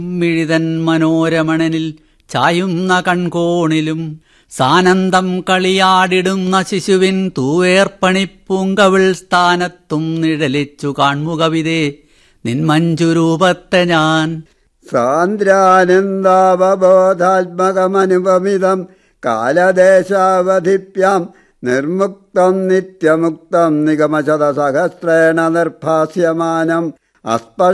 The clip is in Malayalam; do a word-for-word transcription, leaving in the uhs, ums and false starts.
മിഴിതൻ മനോരമണനിൽ ചായുന്ന കൺകോണിലും സാനന്ദം കളിയാടിടുന്ന ശിശുവിൻ തൂവേർപ്പണിപ്പൂങ്കവിൾ സ്ഥാനത്തും നിഴലിച്ചു കാൺമുകവിതേ നിന്മഞ്ജുരൂപത്തെ ഞാൻ. സാന്ദ്രാനന്ദാവബോധാത്മകമനുപമിതം കാലദേശാവധിപ്യാം നിർമുക്തം നിത്യമുക്തം നിഗമശതസഹസ്രേണ നിർഭാസ്യമാനം അസ്പ